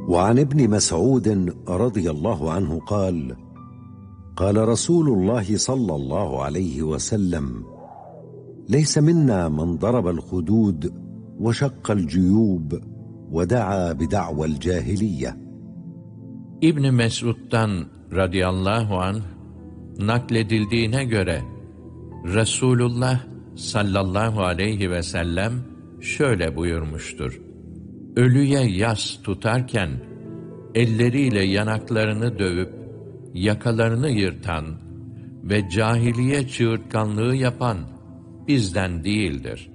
وعن ابن مسعود رضي الله عنه قال: قال رسول الله صلى الله عليه وسلم: ليس منا من ضرب الخدود وشق الجيوب ودعا بدعوى الجاهلية. İbn Mesud'dan radıyallahu anh nakledildiğine göre Resulullah sallallahu aleyhi ve sellem şöyle buyurmuştur: Ölüye yas tutarken elleriyle yanaklarını dövüp yakalarını yırtan ve cahiliye çığırtkanlığı yapan bizden değildir.